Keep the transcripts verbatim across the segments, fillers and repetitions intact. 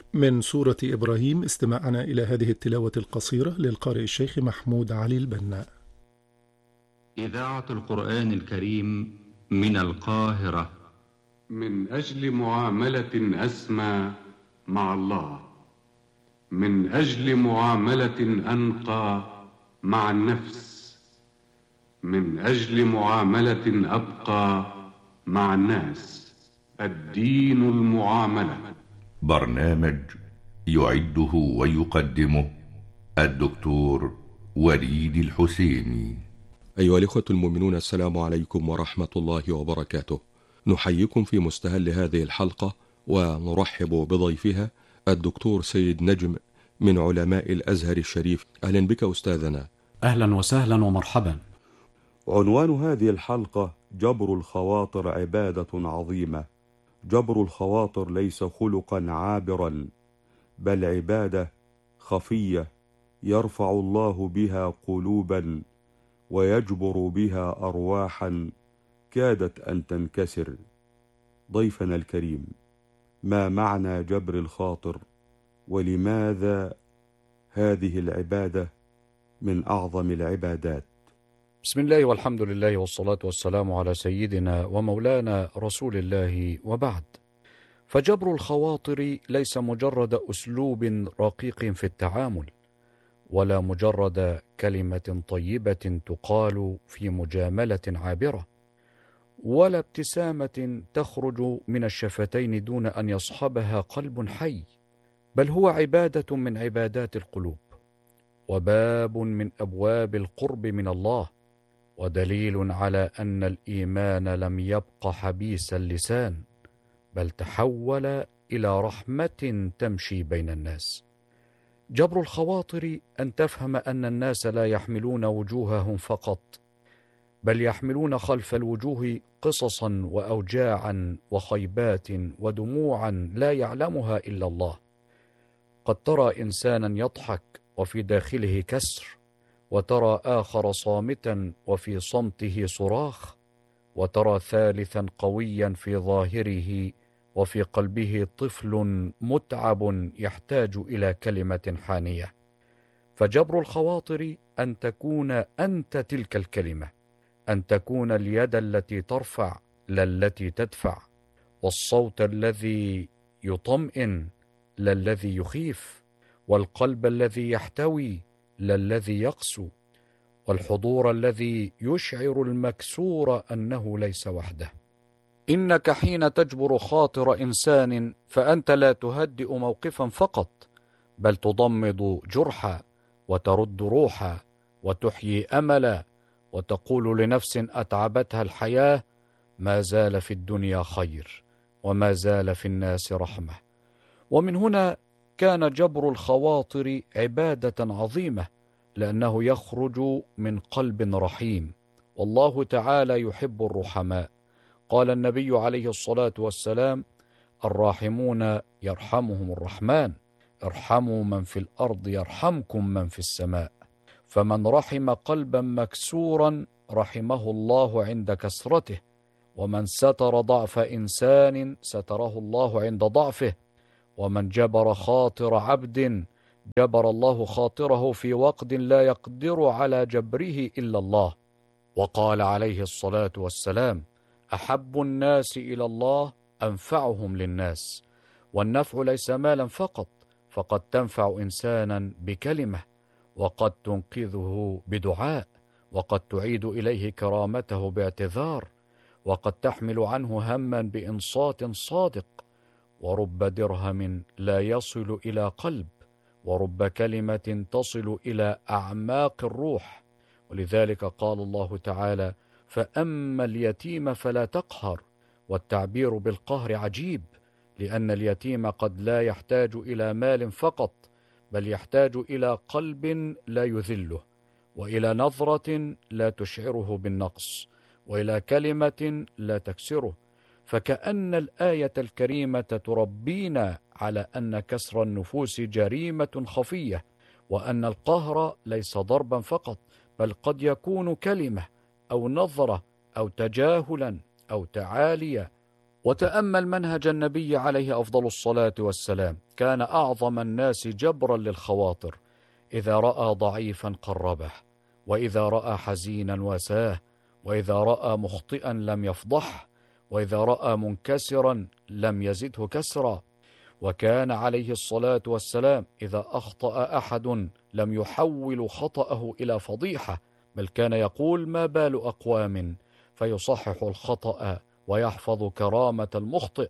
من سورة إبراهيم استماعنا إلى هذه التلاوة القصيرة للقارئ الشيخ محمود علي البنا. إذاعة القرآن الكريم من القاهرة. من أجل معاملة أسمى مع الله، من أجل معاملة أنقى مع النفس، من أجل معاملة أبقى مع الناس. الدين المعاملة. برنامج يعده ويقدمه الدكتور وليد الحسيني. أيها الإخوة المؤمنون، السلام عليكم ورحمة الله وبركاته. نحييكم في مستهل هذه الحلقة ونرحب بضيفها الدكتور سيد نجم من علماء الأزهر الشريف. أهلا بك أستاذنا. أهلا وسهلا ومرحبا. عنوان هذه الحلقة: جبر الخواطر عبادة عظيمة. جبر الخواطر ليس خلقا عابرا، بل عبادة خفية يرفع الله بها قلوبا ويجبر بها أرواحا كادت أن تنكسر. ضيفنا الكريم، ما معنى جبر الخاطر، ولماذا هذه العبادة من أعظم العبادات؟ بسم الله والحمد لله والصلاة والسلام على سيدنا ومولانا رسول الله، وبعد. فجبر الخواطر ليس مجرد أسلوب رقيق في التعامل، ولا مجرد كلمة طيبة تقال في مجاملة عابرة، ولا ابتسامة تخرج من الشفتين دون أن يصحبها قلب حي، بل هو عبادة من عبادات القلوب، وباب من أبواب القرب من الله، ودليل على أن الإيمان لم يبق حبيس اللسان، بل تحول إلى رحمة تمشي بين الناس. جبر الخواطر أن تفهم أن الناس لا يحملون وجوههم فقط، بل يحملون خلف الوجوه قصصا وأوجاعا وخيبات ودموعا لا يعلمها إلا الله. قد ترى إنسانا يضحك وفي داخله كسر، وترى آخر صامتا وفي صمته صراخ، وترى ثالثا قويا في ظاهره وفي قلبه طفل متعب يحتاج إلى كلمة حانية. فجبر الخواطر أن تكون أنت تلك الكلمة، أن تكون اليد التي ترفع لا التي تدفع، والصوت الذي يطمئن لا الذي يخيف، والقلب الذي يحتوي لا الذي يقسو، والحضور الذي يشعر المكسور أنه ليس وحده. إنك حين تجبر خاطر إنسان فأنت لا تهدئ موقفا فقط، بل تضمد جرحا وترد روحا وتحيي أملا، وتقول لنفس أتعبتها الحياة: ما زال في الدنيا خير، وما زال في الناس رحمة. ومن هنا كان جبر الخواطر عبادة عظيمة، لأنه يخرج من قلب رحيم، والله تعالى يحب الرحماء. قال النبي عليه الصلاة والسلام: الراحمون يرحمهم الرحمن، ارحموا من في الأرض يرحمكم من في السماء. فمن رحم قلبا مكسورا رحمه الله عند كسرته، ومن ستر ضعف إنسان ستره الله عند ضعفه، ومن جبر خاطر عبد جبر الله خاطره في وقت لا يقدر على جبره إلا الله. وقال عليه الصلاة والسلام: أحب الناس إلى الله أنفعهم للناس. والنفع ليس مالا فقط، فقد تنفع إنسانا بكلمة، وقد تنقذه بدعاء، وقد تعيد إليه كرامته باعتذار، وقد تحمل عنه هما بإنصات صادق. ورب درهم لا يصل إلى قلب، ورب كلمة تصل إلى أعماق الروح. ولذلك قال الله تعالى: فأما اليتيم فلا تقهر. والتعبير بالقهر عجيب، لأن اليتيم قد لا يحتاج إلى مال فقط، بل يحتاج إلى قلب لا يذله، وإلى نظرة لا تشعره بالنقص، وإلى كلمة لا تكسره. فكأن الآية الكريمة تربينا على أن كسر النفوس جريمة خفية، وأن القهر ليس ضربا فقط، بل قد يكون كلمة أو نظرة أو تجاهلا أو تعالية وتأمل منهج النبي عليه أفضل الصلاة والسلام، كان أعظم الناس جبرا للخواطر، إذا رأى ضعيفا قربه، وإذا رأى حزينا واساه، وإذا رأى مخطئا لم يفضحه، وإذا رأى منكسرا لم يزده كسرا. وكان عليه الصلاة والسلام إذا أخطأ أحد لم يحول خطأه إلى فضيحة، بل كان يقول: ما بال أقوام، فيصحح الخطأ ويحفظ كرامة المخطئ.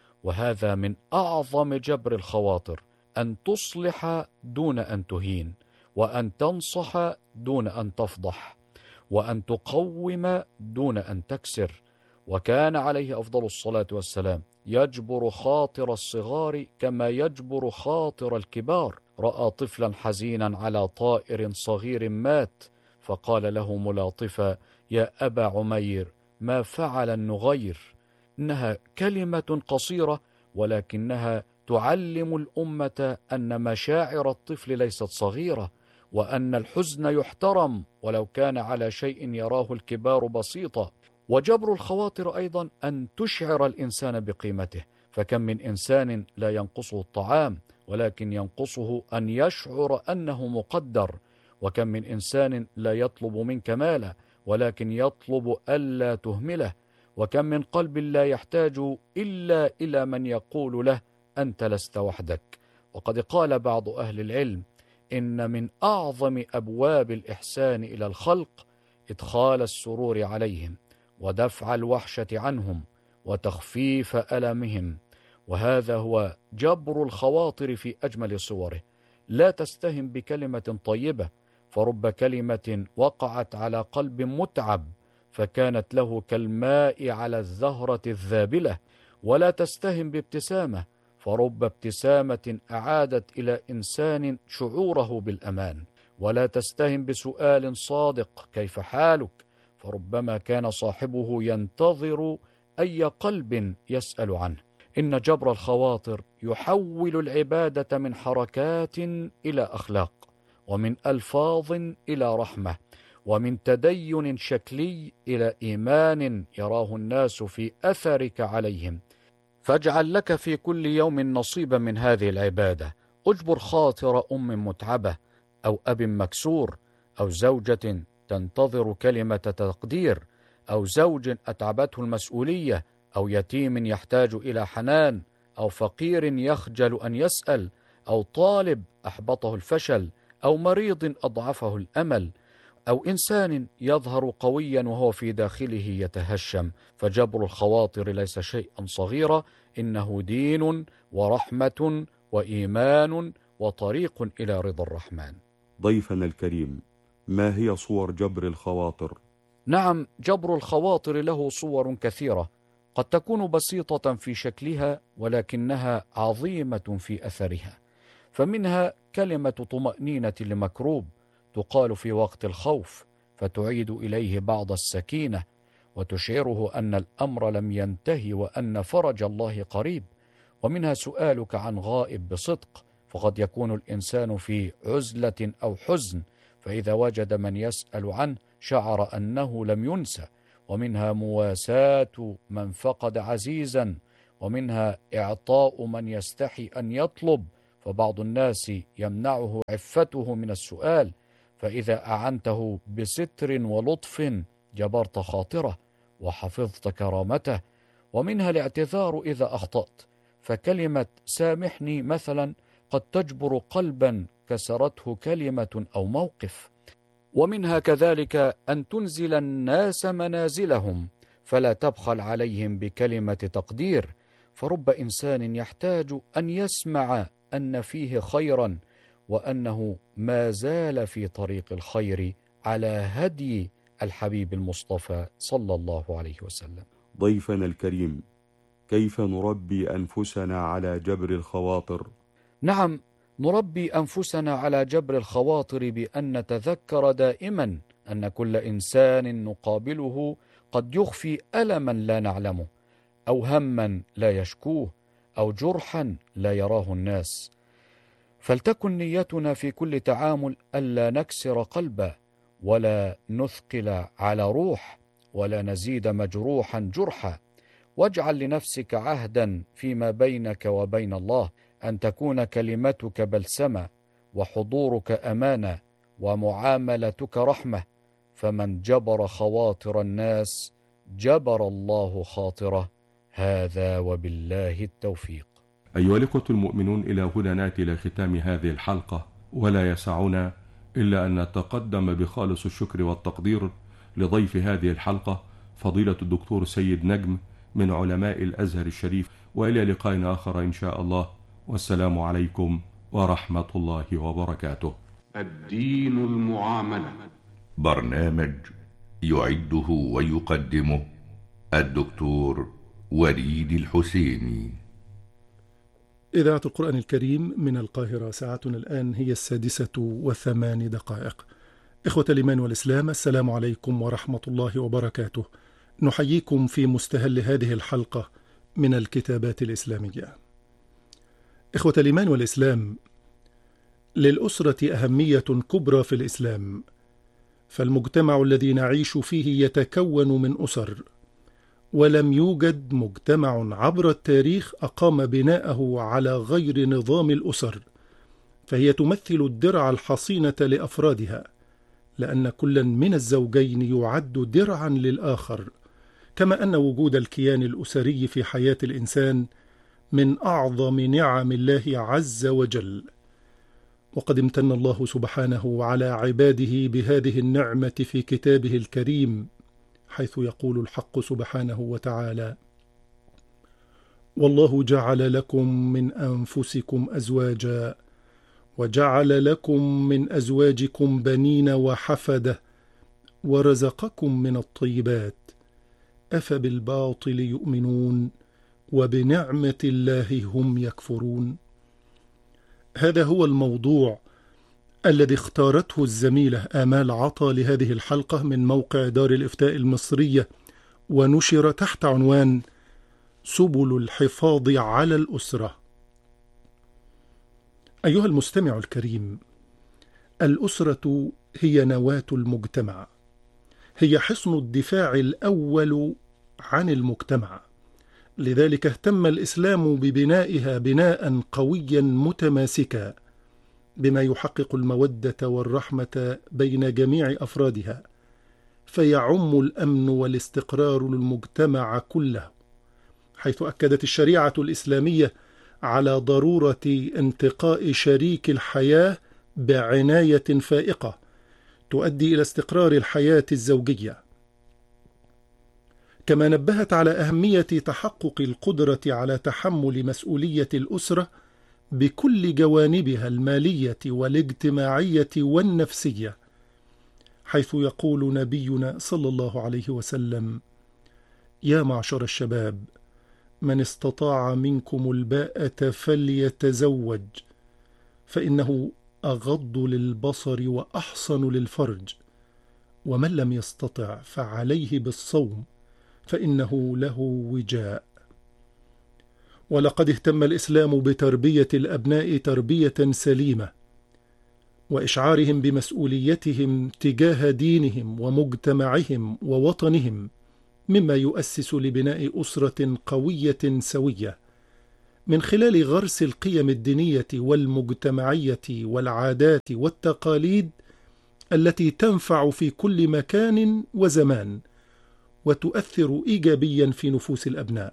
وهذا من أعظم جبر الخواطر، أن تصلح دون أن تهين، وأن تنصح دون أن تفضح، وأن تقوم دون أن تكسر. وكان عليه أفضل الصلاة والسلام يجبر خاطر الصغار كما يجبر خاطر الكبار. رأى طفلا حزينا على طائر صغير مات، فقال له ملاطفا: يا أبا عمير، ما فعل النغير؟ إنها كلمة قصيرة، ولكنها تعلم الأمة أن مشاعر الطفل ليست صغيرة، وأن الحزن يحترم ولو كان على شيء يراه الكبار بسيطا. وجبر الخواطر أيضا أن تشعر الإنسان بقيمته، فكم من إنسان لا ينقصه الطعام، ولكن ينقصه أن يشعر أنه مقدر. وكم من إنسان لا يطلب منك مالا، ولكن يطلب ألا تهمله. وكم من قلب لا يحتاج إلا إلى من يقول له: أنت لست وحدك. وقد قال بعض أهل العلم: إن من أعظم أبواب الإحسان إلى الخلق إدخال السرور عليهم، ودفع الوحشة عنهم، وتخفيف ألمهم. وهذا هو جبر الخواطر في أجمل صوره. لا تستهن بكلمة طيبة، فرب كلمة وقعت على قلب متعب فكانت له كالماء على الزهرة الذابلة. ولا تستهن بابتسامة، فرب ابتسامة أعادت إلى إنسان شعوره بالأمان. ولا تستهن بسؤال صادق: كيف حالك؟ فربما كان صاحبه ينتظر أي قلب يسأل عنه. إن جبر الخواطر يحول العبادة من حركات إلى أخلاق، ومن ألفاظ إلى رحمة، ومن تدين شكلي إلى إيمان يراه الناس في أثرك عليهم. فاجعل لك في كل يوم نصيبا من هذه العبادة. اجبر خاطر أم متعبة، أو أب مكسور، أو زوجة تنتظر كلمة تقدير، أو زوج أتعبته المسؤولية، أو يتيم يحتاج إلى حنان، أو فقير يخجل أن يسأل، أو طالب أحبطه الفشل، أو مريض أضعفه الأمل، أو إنسان يظهر قويا وهو في داخله يتهشم. فجبر الخواطر ليس شيئا صغيرا، إنه دين ورحمة وإيمان وطريق إلى رضا الرحمن. ضيفنا الكريم، ما هي صور جبر الخواطر؟ نعم، جبر الخواطر له صور كثيرة، قد تكون بسيطة في شكلها ولكنها عظيمة في أثرها. فمنها كلمة طمأنينة لمكروب تقال في وقت الخوف، فتعيد إليه بعض السكينة، وتشعره أن الأمر لم ينتهي وأن فرج الله قريب. ومنها سؤالك عن غائب بصدق، فقد يكون الإنسان في عزلة أو حزن، فإذا وجد من يسأل عنه شعر أنه لم ينسى. ومنها مواساة من فقد عزيزا، ومنها إعطاء من يستحي أن يطلب، فبعض الناس يمنعه عفته من السؤال، فإذا أعنته بستر ولطف جبرت خاطره وحفظت كرامته. ومنها الاعتذار إذا أخطأت، فكلمة سامحني مثلا قد تجبر قلبا كسرته كلمة أو موقف. ومنها كذلك أن تنزل الناس منازلهم، فلا تبخل عليهم بكلمة تقدير، فرب إنسان يحتاج أن يسمع أن فيه خيرا، وأنه ما زال في طريق الخير على هدي الحبيب المصطفى صلى الله عليه وسلم. ضيفنا الكريم، كيف نربي أنفسنا على جبر الخواطر؟ نعم، نربي أنفسنا على جبر الخواطر بأن نتذكر دائما أن كل إنسان نقابله قد يخفي ألما لا نعلمه، أو هما لا يشكوه، أو جرحا لا يراه الناس. فلتكن نيتنا في كل تعامل ألا نكسر قلبا، ولا نثقل على روح، ولا نزيد مجروحا جرحا. واجعل لنفسك عهدا فيما بينك وبين الله أن تكون كلمتك بلسمة وحضورك أمانة ومعاملتك رحمة، فمن جبر خواطر الناس جبر الله خاطره. هذا وبالله التوفيق. أيها الإخوة المؤمنون، إلى هنا نأتي إلى ختام هذه الحلقة، ولا يسعنا إلا أن نتقدم بخالص الشكر والتقدير لضيف هذه الحلقة فضيلة الدكتور سيد نجم من علماء الأزهر الشريف، وإلى لقاء آخر إن شاء الله، والسلام عليكم ورحمة الله وبركاته. الدين المعاملة، برنامج يعده ويقدمه الدكتور وليد الحسيني. إذاعة القرآن الكريم من القاهرة، ساعتنا الآن هي السادسة وثمان دقائق. إخوة الإيمان والإسلام، السلام عليكم ورحمة الله وبركاته. نحييكم في مستهل هذه الحلقة من الكتابات الإسلامية. إخوة الإيمان والإسلام، للأسرة أهمية كبرى في الإسلام، فالمجتمع الذي نعيش فيه يتكون من أسر، ولم يوجد مجتمع عبر التاريخ أقام بناءه على غير نظام الأسر، فهي تمثل الدرع الحصينة لأفرادها، لأن كل من الزوجين يعد درعا للآخر، كما أن وجود الكيان الأسري في حياة الإنسان من أعظم نعم الله عز وجل. وقد امتن الله سبحانه على عباده بهذه النعمة في كتابه الكريم، حيث يقول الحق سبحانه وتعالى: والله جعل لكم من أنفسكم أزواجا وجعل لكم من أزواجكم بنين وحفدة ورزقكم من الطيبات أفبالباطل يؤمنون وبنعمة الله هم يكفرون. هذا هو الموضوع الذي اختارته الزميلة آمال عطا لهذه الحلقة من موقع دار الإفتاء المصرية، ونشر تحت عنوان سبل الحفاظ على الأسرة. أيها المستمع الكريم، الأسرة هي نواة المجتمع، هي حصن الدفاع الأول عن المجتمع، لذلك اهتم الإسلام ببنائها بناء قويا متماسكا، بما يحقق المودة والرحمة بين جميع أفرادها، فيعم الأمن والاستقرار للمجتمع كله، حيث أكدت الشريعة الإسلامية على ضرورة انتقاء شريك الحياة بعناية فائقة تؤدي إلى استقرار الحياة الزوجية. كما نبهت على أهمية تحقق القدرة على تحمل مسؤولية الأسرة بكل جوانبها المالية والاجتماعية والنفسية، حيث يقول نبينا صلى الله عليه وسلم: يا معشر الشباب، من استطاع منكم الباءة فليتزوج، فإنه أغض للبصر وأحصن للفرج، ومن لم يستطع فعليه بالصوم فإنه له وجاء. ولقد اهتم الإسلام بتربية الأبناء تربية سليمة، وإشعارهم بمسؤوليتهم تجاه دينهم ومجتمعهم ووطنهم، مما يؤسس لبناء أسرة قوية سوية، من خلال غرس القيم الدينية والمجتمعية والعادات والتقاليد التي تنفع في كل مكان وزمان، وتؤثر إيجابيا في نفوس الأبناء.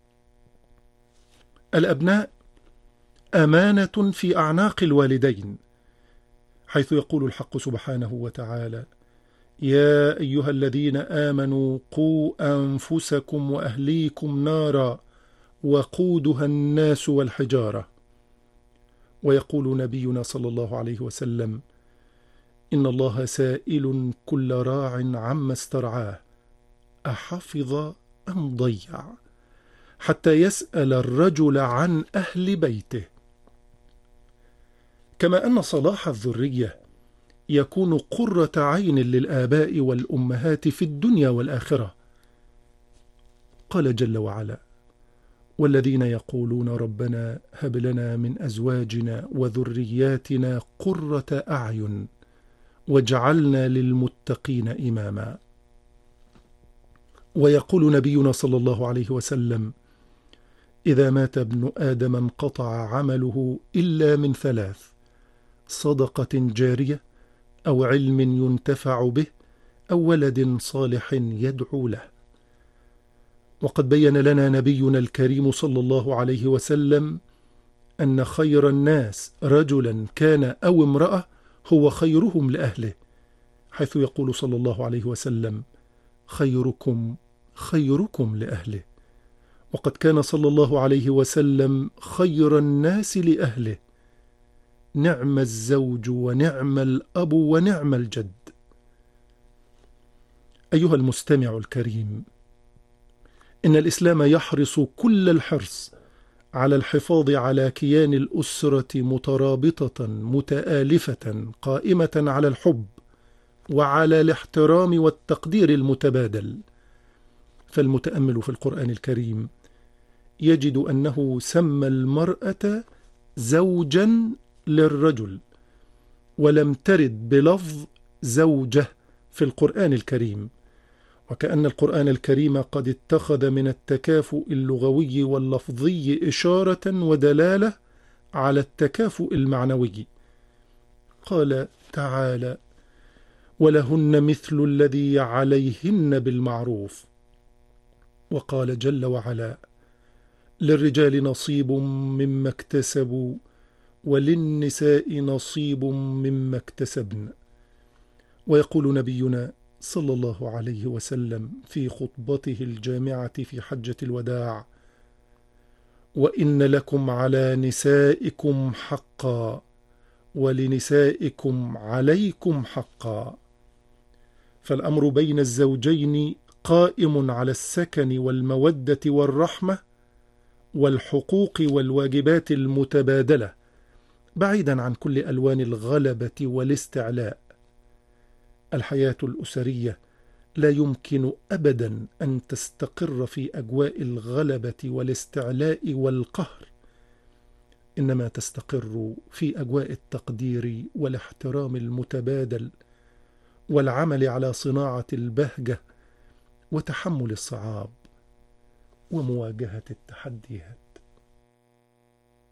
الأبناء أمانة في أعناق الوالدين، حيث يقول الحق سبحانه وتعالى: يا أيها الذين آمنوا قوا أنفسكم وأهليكم نارا وقودها الناس والحجارة. ويقول نبينا صلى الله عليه وسلم: إن الله سائل كل راع عما استرعاه أحفظ أم ضيع، حتى يسأل الرجل عن أهل بيته. كما أن صلاح الذرية يكون قرة عين للآباء والأمهات في الدنيا والآخرة. قال جل وعلا: والذين يقولون ربنا هب لنا من أزواجنا وذرياتنا قرة أعين واجعلنا للمتقين إماما. ويقول نبينا صلى الله عليه وسلم: إذا مات ابن آدم انقطع عمله إلا من ثلاث: صدقة جارية، أو علم ينتفع به، أو ولد صالح يدعو له. وقد بين لنا نبينا الكريم صلى الله عليه وسلم أن خير الناس رجلا كان أو امرأة هو خيرهم لأهله، حيث يقول صلى الله عليه وسلم: خيركم خيركم لأهله. وقد كان صلى الله عليه وسلم خير الناس لأهله. نعم الزوج ونعم الأب ونعم الجد. أيها المستمع الكريم، إن الإسلام يحرص كل الحرص على الحفاظ على كيان الأسرة مترابطة متآلفة قائمة على الحب وعلى الاحترام والتقدير المتبادل. فالمتأمل في القرآن الكريم يجد أنه سمى المرأة زوجا للرجل، ولم ترد بلفظ زوجة في القرآن الكريم، وكأن القرآن الكريم قد اتخذ من التكافؤ اللغوي واللفظي إشارة ودلالة على التكافؤ المعنوي. قال تعالى: ولهن مثل الذي عليهن بالمعروف. وقال جل وعلا: للرجال نصيب مما اكتسبوا وللنساء نصيب مما اكتسبن. ويقول نبينا صلى الله عليه وسلم في خطبته الجامعة في حجة الوداع: وإن لكم على نسائكم حقا ولنسائكم عليكم حقا. فالأمر بين الزوجين قائم على السكن والمودة والرحمة والحقوق والواجبات المتبادلة، بعيدا عن كل ألوان الغلبة والاستعلاء. الحياة الأسرية لا يمكن أبدا أن تستقر في أجواء الغلبة والاستعلاء والقهر، إنما تستقر في أجواء التقدير والاحترام المتبادل والعمل على صناعة البهجة وتحمل الصعاب ومواجهة التحديات.